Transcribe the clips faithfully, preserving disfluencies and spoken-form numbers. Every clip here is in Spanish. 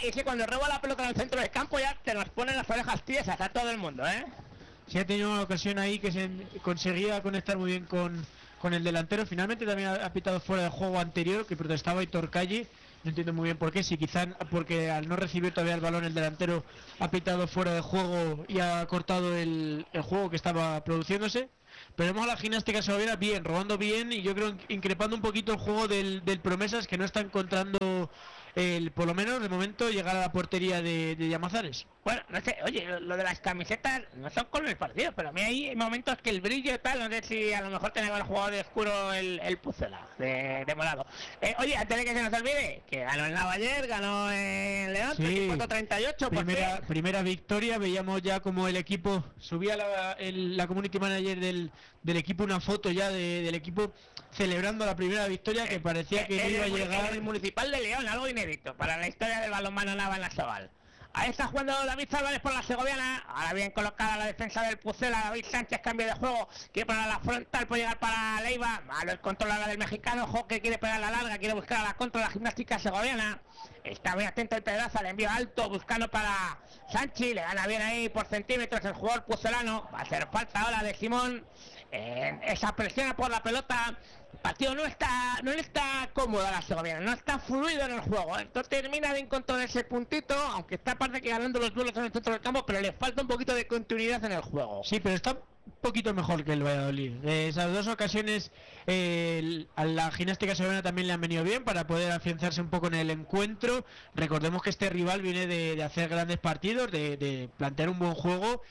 es que cuando roba la pelota en el centro del campo ya te nos ponen las orejas tiesas a todo el mundo, ¿eh? Sí, ha tenido una ocasión ahí que se conseguía conectar muy bien con, con el delantero. Finalmente también ha, ha pitado fuera del juego anterior, que protestaba Hitor Calle. No entiendo muy bien por qué, si quizá porque al no recibir todavía el balón el delantero ha pitado fuera de juego y ha cortado el, el juego que estaba produciéndose. Pero vemos a la gimnástica segoviana bien, robando bien y yo creo increpando un poquito el juego del, del Promesas, que no está encontrando el, por lo menos de momento, llegar a la portería de, de Llamazares. Bueno, no sé, oye, lo de las camisetas no son con el partido, pero a mí hay momentos que el brillo y tal, no sé si a lo mejor tenemos el jugador de oscuro el, el Pucela, de, de morado. Eh, oye, antes de que se nos olvide, que ganó el Nava ayer, ganó en León, sí, treinta y ocho, primera, primera victoria, veíamos ya como el equipo, subía la, el, la community manager del, del equipo una foto ya de, del equipo celebrando la primera victoria, que parecía que eh, no iba el, a llegar. El, el Municipal de León, algo inédito para la historia del balonmano Nava en la Sobal. Ahí está jugando David Álvarez por la segoviana. Ahora bien colocada la defensa del Pucela. David Sánchez, cambio de juego. Quiere poner la frontal, puede llegar para Leiva. Malo el control ahora del mexicano. Ojo que quiere pegar la larga, quiere buscar a la contra de la gimnástica segoviana. Está muy atento el Pedraza, le envío alto, buscando para Sanchi. Le gana bien ahí por centímetros el jugador pucelano. Va a hacer falta ahora de Simón. Eh, esa presión por la pelota. El partido no está no está cómodo a la segoviana, no está fluido en el juego. Entonces termina de encontrar ese puntito, aunque está aparte que ganando los duelos en el centro del campo, pero le falta un poquito de continuidad en el juego. Sí, pero está un poquito mejor que el Valladolid. Eh, esas dos ocasiones eh, el, a la gimnástica segoviana también le han venido bien para poder afianzarse un poco en el encuentro. Recordemos que este rival viene de, de hacer grandes partidos, de, de plantear un buen juego.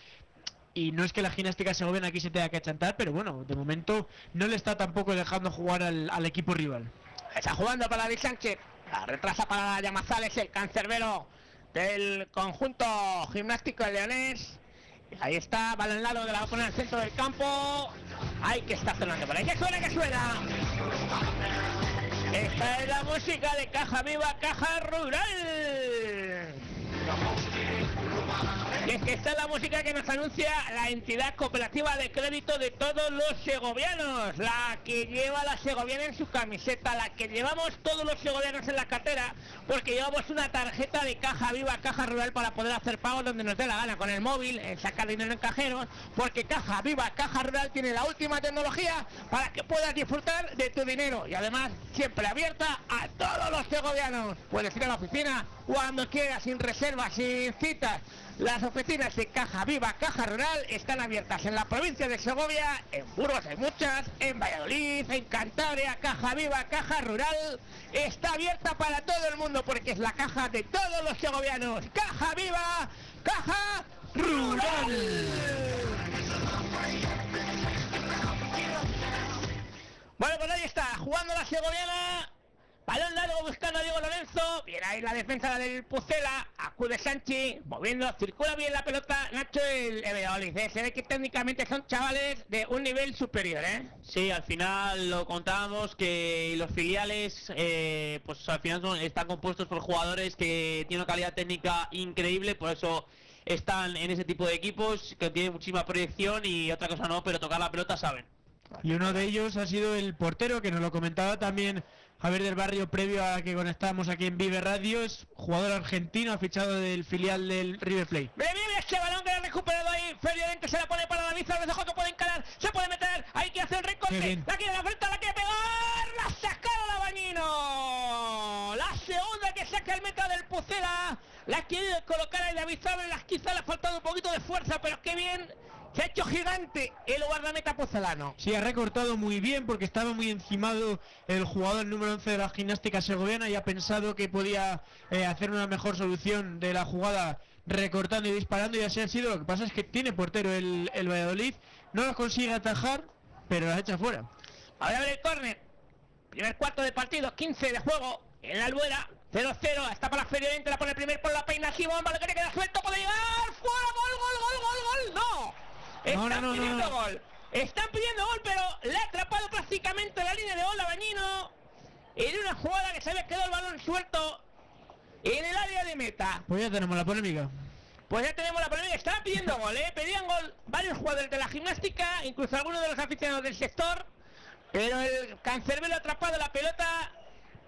Y no es que la gimnástica segoviana aquí se tenga que achantar, pero bueno, de momento no le está tampoco dejando jugar al, al equipo rival. Está jugando para David Sánchez, la retrasa para Llamazares, el cancerbero del conjunto gimnástico leonés. Ahí está, balón largo de la va a poner al centro del campo. Hay que estar sonando por ahí. ¡Que suena, que suena! Esta es la música de Caja Viva, Caja Rural. Y es que esta es la música que nos anuncia la entidad cooperativa de crédito de todos los segovianos, la que lleva la segoviana en su camiseta, la que llevamos todos los segovianos en la cartera, porque llevamos una tarjeta de Caja Viva, Caja Rural para poder hacer pagos donde nos dé la gana, con el móvil, en sacar dinero en cajeros, porque Caja Viva, Caja Rural tiene la última tecnología para que puedas disfrutar de tu dinero y además siempre abierta a todos los segovianos. Puedes ir a la oficina cuando quieras, sin reservas, sin citas. Las oficinas de Caja Viva, Caja Rural están abiertas en la provincia de Segovia, en Burgos hay muchas, en Valladolid, en Cantabria. Caja Viva, Caja Rural está abierta para todo el mundo porque es la caja de todos los segovianos. Caja Viva, Caja Rural. Bueno, pues ahí está, jugando la segoviana. Balón largo buscando a Diego Lorenzo. Bien ahí la defensa del Pucela. Acude Sanchi, moviendo, circula bien la pelota. Nacho el Valladolid. ¿eh? Se ve que técnicamente son chavales de un nivel superior, ¿eh? Sí, al final lo contábamos que los filiales, eh, pues al final son, están compuestos por jugadores que tienen una calidad técnica increíble, por eso están en ese tipo de equipos que tienen muchísima proyección y otra cosa no, pero tocar la pelota saben. Y uno de ellos ha sido el portero, que nos lo comentaba también Javier del Barrio previo a que conectamos aquí en Vive Radio. Es jugador argentino, ha fichado del filial del River Plate. Bien, bien, este balón que lo ha recuperado ahí. Feriorente se la pone para David Álvarez, ojo que puede encarar, se puede meter, hay que hacer el recorte. La quiere la frente, la quiere pegar, la sacada la Bañino. La segunda que saca el meta del Pucela. La quiere colocar ahí David Álvarez, quizá le ha faltado un poquito de fuerza, pero qué bien. Se ha hecho gigante el guardameta pucelano. Sí, ha recortado muy bien porque estaba muy encimado el jugador número once de la gimnástica segoviana y ha pensado que podía eh, hacer una mejor solución de la jugada recortando y disparando, y así ha sido. Lo que pasa es que tiene portero el, el Valladolid, no lo consigue atajar, pero la echa fuera. Ahora abre el córner. Primer cuarto de partido, quince de juego en la Albuera. cero cero, está para Feriorente, la pone el primer por la peina Simón, vale, que le queda suelto, puede llegar, fuera, gol, gol, gol, gol, gol, no. Están no, no, pidiendo no, no. gol, están pidiendo gol, pero le ha atrapado prácticamente la línea de gol a Bañino. En una jugada que se le quedó el balón suelto en el área de meta. Pues ya tenemos la polémica. Pues ya tenemos la polémica, estaban pidiendo gol, eh, pedían gol varios jugadores de la gimnástica, incluso algunos de los aficionados del sector, pero el cancerbero ha atrapado la pelota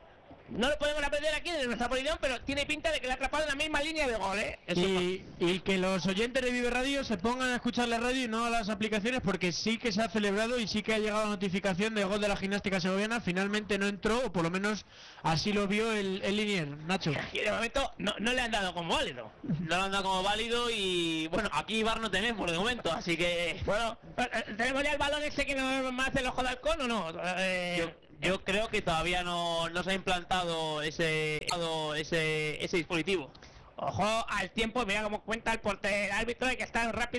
no lo podemos aprender aquí en nuestra posición, pero tiene pinta de que le ha atrapado en la misma línea de gol, ¿eh? Eso Y, y que los oyentes de Vive Radio se pongan a escuchar la radio y no a las aplicaciones, porque sí que se ha celebrado y sí que ha llegado la notificación de gol de la gimnástica segoviana. Finalmente no entró, o por lo menos así lo vio el, el linier, Nacho. Y de momento no, no le han dado como válido. No lo han dado como válido y bueno, aquí V A R no tenemos de momento, así que Bueno, ¿tenemos ya el balón ese que nos hace el ojo de halcón o no? Eh, yo, yo creo que todavía no, no se ha implantado ese ese ese dispositivo. Ojo al tiempo, mira cómo cuenta el portero, el árbitro, hay que estar rápido.